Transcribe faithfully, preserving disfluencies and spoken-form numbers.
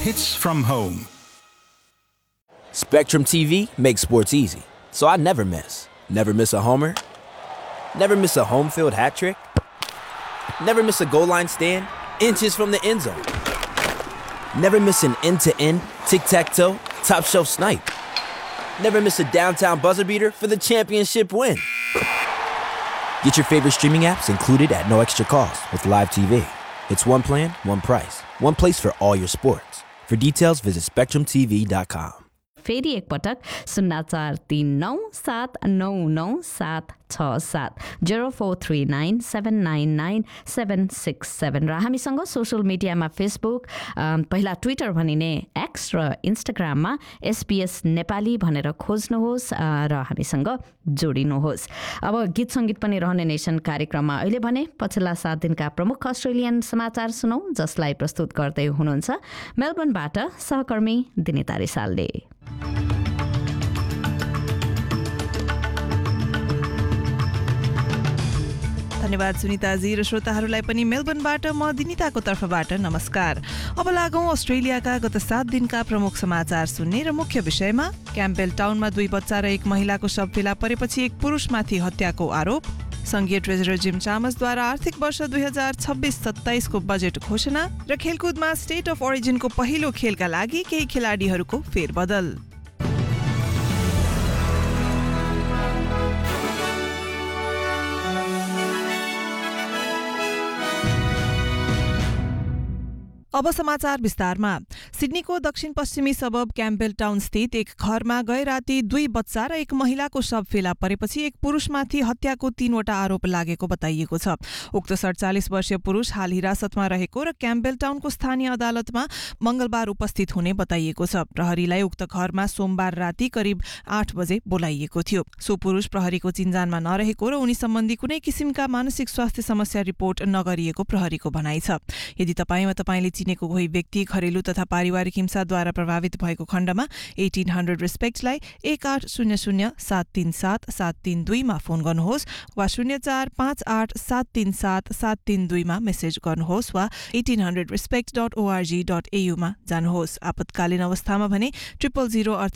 hits from home. Spectrum T V makes sports easy, so I never miss. Never miss a homer. Never miss a home field hat trick. Never miss a goal line stand, inches from the end zone. Never miss an end-to-end, tic-tac-toe, top shelf snipe. Never miss a downtown buzzer beater for the championship win. Get your favorite streaming apps included at no extra cost with Live T V. It's one plan, one price, one place for all your sports. For details, visit spectrum t v dot com. फेरि एकपटक शून्य चार तीन नौ सात नौ नौ सात छ सात zero four three nine seven nine nine seven six seven र हामीसँग सोसल मिडियामा फेसबुक पहिला ट्विटर भनिने एक्स र इन्स्टाग्राममा एसपिएस नेपाली भनेर खोज्नुहोस् र हामीसँग जोडिनुहोस्। अब गीत सङ्गीत पनि रहने नेसन कार्यक्रममा अहिले भने पछिल्ला सात दिनका प्रमुख अस्ट्रेलियन समाचार सुनौ, जसलाई प्रस्तुत गर्दै हुनुहुन्छ मेलबर्नबाट सहकर्मी दिनिता रिसालले। धन्यवाद सुनिताजी र श्रोताहरूलाई पनि मेलबर्नबाट म दिनिताको तर्फबाट नमस्कार। अब लागौं अस्ट्रेलियाका गत सात दिनका प्रमुख समाचार सुन्ने र मुख्य विषयमा क्याम्पबेल टाउनमा दुई बच्चा र एक महिलाको शव फेला परेपछि एक पुरुषमाथि हत्याको आरोप, संघीय ट्रेजरर जिम चामसद्वारा आर्थिक वर्ष दुई हजार छब्बीस सत्ताइस को बजेट घोषणा र खेलकुदमा स्टेट अफ ओरिजिनको पहिलो खेलका लागि केही खेलाडीहरूको फेरबदल। अब समाचार विस्तारमा। सिडनीको दक्षिण पश्चिमी सबब क्याम्पबेल टाउन स्थित एक घरमा गए राति दुई बच्चा र एक महिलाको शव फेला परेपछि एक पुरुषमाथि हत्याको तीनवटा आरोप लागेको बताइएको छ। उक्त सडचालिस वर्षीय पुरुष हाल हिरासतमा रहेको र क्याम्पबेल टाउनको स्थानीय अदालतमा मंगलबार उपस्थित हुने बताइएको छ। प्रहरीलाई उक्त घरमा सोमबार राति करिब आठ बजे बोलाइएको थियो। सो पुरुष प्रहरीको चिन्जानमा नरहेको र उनी सम्बन्धी कुनै किसिमका मानसिक स्वास्थ्य समस्या रिपोर्ट नगरिएको प्रहरीको भनाइ छ। यदि तपाईँ वा तपाईँले चिनेको कोही व्यक्ति घरेलु तथा पारिवारिक हिंसाद्वारा प्रभावित भएको खण्डमा एटीन हन्ड्रेड रिस्पेक्टलाई एक आठ शून्य शून्य सात तीन सात सात तीन दुईमा फोन गर्नुहोस् वा शून्य चार पाँच आठ सात तीन सात सात तीन दुईमा मेसेज गर्नुहोस् वा eighteen hundred respect dot ORG dot एयूमा जानुहोस्। आपतकालीन अवस्थामा भने ट्रिपल जिरो